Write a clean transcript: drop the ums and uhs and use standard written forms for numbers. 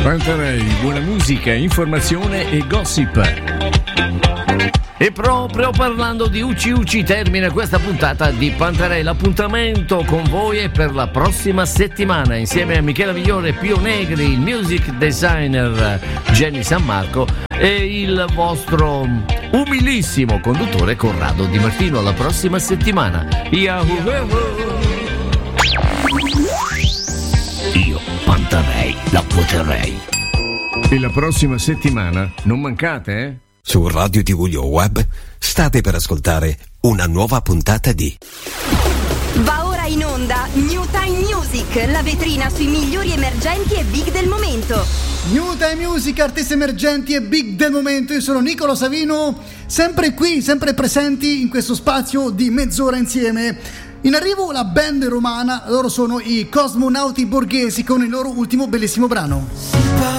Pantarei, buona musica, informazione e gossip. E proprio parlando di Uci termina questa puntata di Pantarei. L'appuntamento con voi è per la prossima settimana insieme a Michela Migliore, Pio Negri, il music designer Jenny San Marco e il vostro umilissimo conduttore Corrado Di Martino. Alla prossima settimana. Yahoo! Io Pantarei la poterei. E la prossima settimana non mancate, eh? Su Radio TV Web state per ascoltare una nuova puntata di Va ora in onda New Time Music, la vetrina sui migliori emergenti e big del momento. New Time Music, artisti emergenti e big del momento. Io sono Nicolo Savino, sempre qui, sempre presenti in questo spazio di mezz'ora insieme. In arrivo la band romana, loro sono i Cosmonauti Borghesi con il loro ultimo bellissimo brano.